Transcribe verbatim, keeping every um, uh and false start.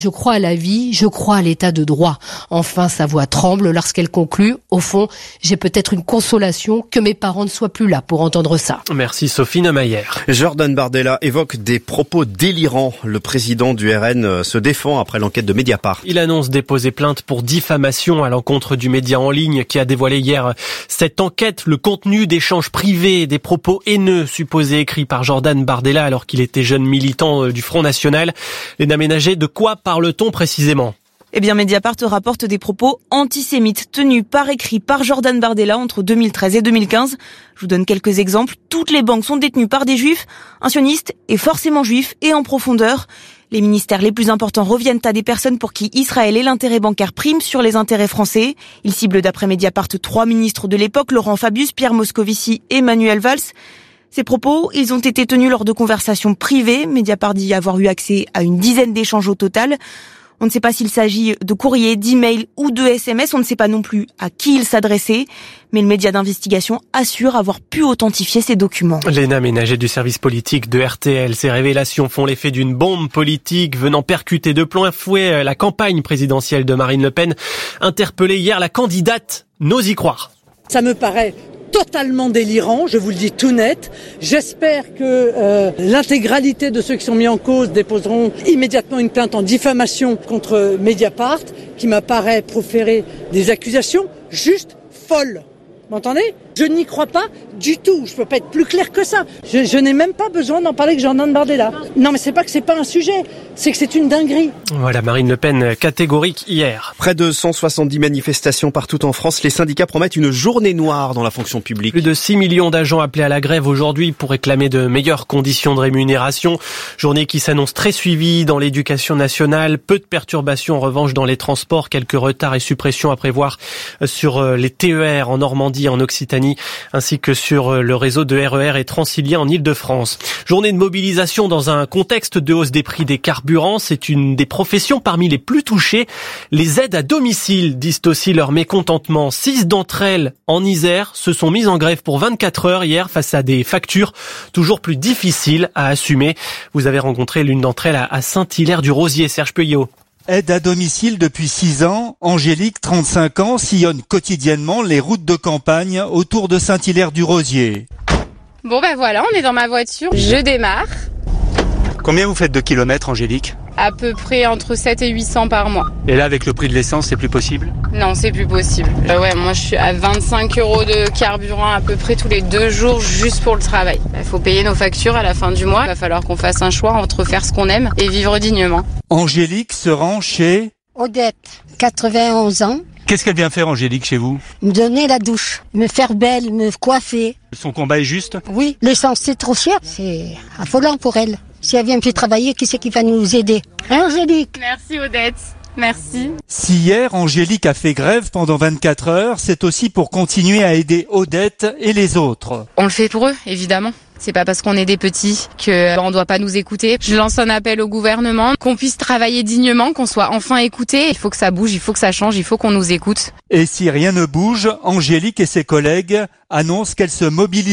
Je crois à la vie, je crois à l'état de droit. Enfin, sa voix tremble lorsqu'elle conclut. Au fond, j'ai peut-être une consolation que mes parents ne soient plus là pour entendre ça. Merci Sophie Neumayer. Jordan Bardella évoque des propos délirants. Le président du R N se défend après l'enquête de Mediapart. Il annonce déposer plainte pour diffamation à l'encontre du média en ligne qui a dévoilé hier cette enquête, le contenu d'échanges privés, des propos haineux supposés écrits par Jordan Bardella alors qu'il était jeune militant du Front National. Léna Ménager, de quoi parle-t-on précisément ? Eh bien, Mediapart rapporte des propos antisémites tenus par écrit par Jordan Bardella entre deux mille treize et deux mille quinze. Je vous donne quelques exemples. Toutes les banques sont détenues par des juifs. Un sioniste est forcément juif et en profondeur. Les ministères les plus importants reviennent à des personnes pour qui Israël et l'intérêt bancaire priment sur les intérêts français. Il cible d'après Mediapart trois ministres de l'époque, Laurent Fabius, Pierre Moscovici et Manuel Valls. Ces propos, ils ont été tenus lors de conversations privées. Mediapart dit avoir eu accès à une dizaine d'échanges au total. On ne sait pas s'il s'agit de courriers, d'emails ou de S M S. On ne sait pas non plus à qui ils s'adressaient. Mais le média d'investigation assure avoir pu authentifier ces documents. Léna Ménager du service politique de R T L. Ces révélations font l'effet d'une bombe politique venant percuter de plein fouet la campagne présidentielle de Marine Le Pen. Interpellée hier, la candidate n'ose y croire. Ça me paraît totalement délirant, je vous le dis tout net. J'espère que euh, l'intégralité de ceux qui sont mis en cause déposeront immédiatement une plainte en diffamation contre Mediapart, qui m'apparaît proférer des accusations juste folles. Vous m'entendez ? Je n'y crois pas du tout. Je peux pas être plus clair que ça. Je, je n'ai même pas besoin d'en parler avec Jordan Bardella. Non, mais c'est pas que c'est pas un sujet, c'est que c'est une dinguerie. Voilà, Marine Le Pen catégorique hier. Près de cent soixante-dix manifestations partout en France. Les syndicats promettent une journée noire dans la fonction publique. Plus de six millions d'agents appelés à la grève aujourd'hui pour réclamer de meilleures conditions de rémunération. Journée qui s'annonce très suivie dans l'éducation nationale. Peu de perturbations en revanche dans les transports. Quelques retards et suppressions à prévoir sur les T E R en Normandie, en Occitanie, ainsi que sur le réseau de R E R et Transilien en Ile-de-France. Journée de mobilisation dans un contexte de hausse des prix des carburants. C'est une des professions parmi les plus touchées. Les aides à domicile disent aussi leur mécontentement. Six d'entre elles en Isère se sont mises en grève pour vingt-quatre heures hier face à des factures toujours plus difficiles à assumer. Vous avez rencontré l'une d'entre elles à Saint-Hilaire-du-Rosier, Serge Peuillot. Aide à domicile depuis six ans, Angélique, trente-cinq ans, sillonne quotidiennement les routes de campagne autour de Saint-Hilaire-du-Rosier. Bon ben voilà, on est dans ma voiture, je démarre. Combien vous faites de kilomètres, Angélique ? À peu près entre sept et huit cents par mois. Et là, avec le prix de l'essence, c'est plus possible ? Non, c'est plus possible. Euh, ouais, moi je suis à vingt-cinq euros de carburant à peu près tous les deux jours juste pour le travail. Il faut payer nos factures à la fin du mois. Il va falloir qu'on fasse un choix entre faire ce qu'on aime et vivre dignement. Angélique se rend chez Odette, quatre-vingt-onze ans. Qu'est-ce qu'elle vient faire, Angélique, chez vous ? Me donner la douche, me faire belle, me coiffer. Son combat est juste ? Oui, l'essence c'est trop cher, c'est affolant pour elle. Si elle vient plus travailler, qui c'est qui va nous aider ? Hein, Angélique ? Merci Odette, merci. Si hier, Angélique a fait grève pendant vingt-quatre heures, c'est aussi pour continuer à aider Odette et les autres. On le fait pour eux, évidemment. C'est pas parce qu'on est des petits qu'on ne doit pas nous écouter. Je lance un appel au gouvernement, qu'on puisse travailler dignement, qu'on soit enfin écoutés. Il faut que ça bouge, il faut que ça change, il faut qu'on nous écoute. Et si rien ne bouge, Angélique et ses collègues annoncent qu'elles se mobilisent